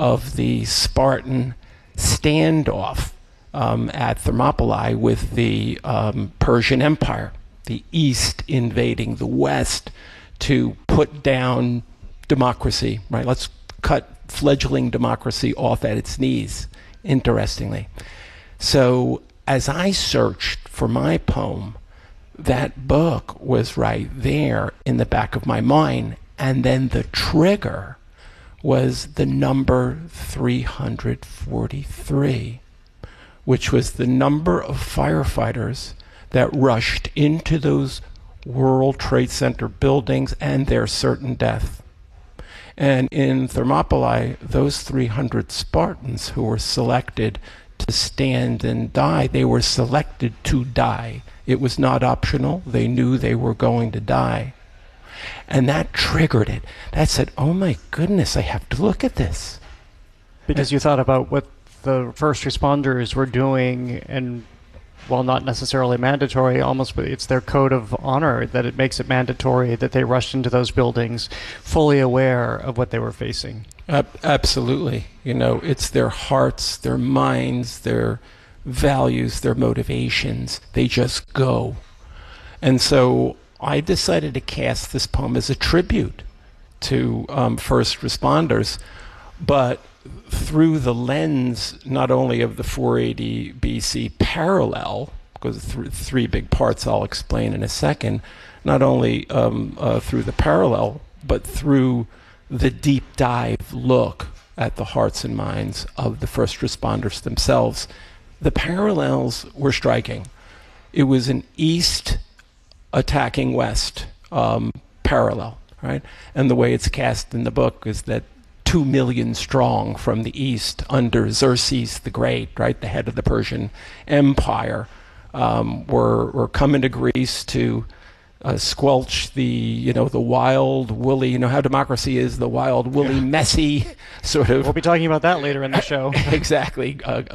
of the Spartan standoff at Thermopylae with the Persian Empire, the East invading the West to put down democracy, right? Let's cut fledgling democracy off at its knees, interestingly. So as I searched for my poem, that book was right there in the back of my mind. And then the trigger was the number 343, which was the number of firefighters that rushed into those World Trade Center buildings and their certain death. And in Thermopylae, those 300 Spartans who were selected to stand and die, they were selected to die. It was not optional. They knew they were going to die. And that triggered it. That said, oh my goodness, I have to look at this. Because you thought about what the first responders were doing, and while not necessarily mandatory, almost it's their code of honor that it makes it mandatory that they rushed into those buildings fully aware of what they were facing. Absolutely. You know, it's their hearts, their minds, their values, their motivations. They just go. And so I decided to cast this poem as a tribute to first responders, but through the lens not only of the 480 BC parallel, because three big parts I'll explain in a second, not only through the parallel, but through the deep dive look at the hearts and minds of the first responders themselves. The parallels were striking. It was an East attacking West parallel, right? And the way it's cast in the book is that 2 million strong from the East under Xerxes the Great, right, the head of the Persian Empire, were coming to Greece to squelch the wild, woolly, how democracy is, the wild, woolly, messy sort of... We'll be talking about that later in the show. Exactly.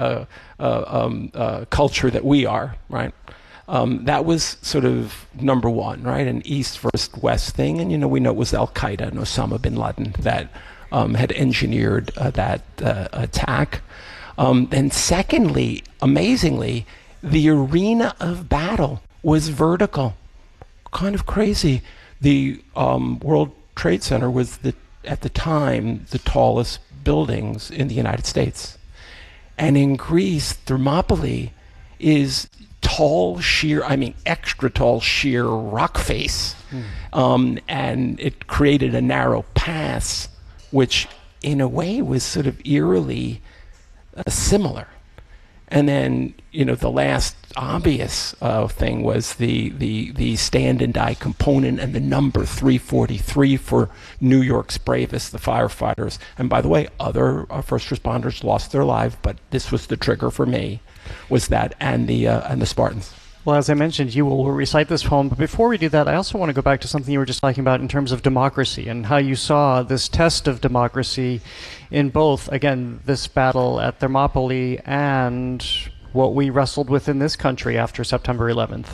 Culture that we are, right? That was sort of number one, right? An East versus West thing. And, we know it was Al-Qaeda and Osama bin Laden that had engineered that attack. And secondly, amazingly, the arena of battle was vertical. Kind of crazy. The World Trade Center was, at the time, the tallest buildings in the United States. And in Greece, Thermopylae is tall, sheer, extra tall, sheer rock face. And it created a narrow pass, which in a way was sort of eerily similar. And then, the last obvious thing was the stand and die component and the number 343 for New York's bravest, the firefighters. And by the way, other first responders lost their lives, but this was the trigger for me, was that and the Spartans. Well, as I mentioned, you will recite this poem, but before we do that, I also want to go back to something you were just talking about in terms of democracy and how you saw this test of democracy in both, again, this battle at Thermopylae and what we wrestled with in this country after September 11th.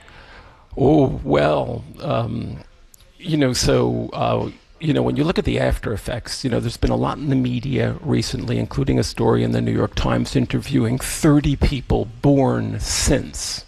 Oh, well, when you look at the after effects, there's been a lot in the media recently, including a story in the New York Times interviewing 30 people born since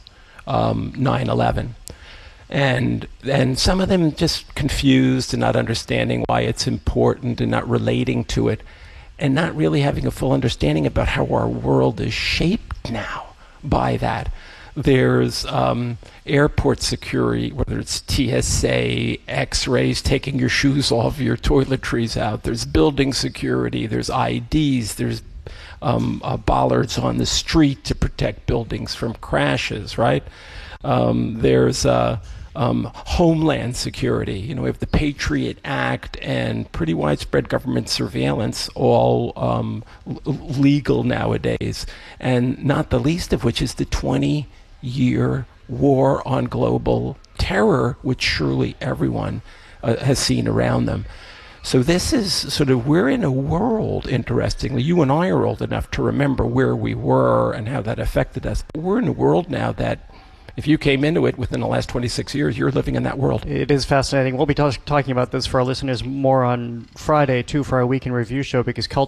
9/11, and some of them just confused and not understanding why it's important and not relating to it, and not really having a full understanding about how our world is shaped now by that. There's airport security, whether it's TSA, X-rays, taking your shoes off, your toiletries out. There's building security. There's IDs. There's bollards on the street to protect buildings from crashes, right? There's homeland security. We have the Patriot Act and pretty widespread government surveillance, all legal nowadays, and not the least of which is the 20-year war on global terror, which surely everyone has seen around them. So this is sort of, we're in a world, interestingly, you and I are old enough to remember where we were and how that affected us. But we're in a world now that if you came into it within the last 26 years, you're living in that world. It is fascinating. We'll be talking about this for our listeners more on Friday, too, for our Week in Review show, because culture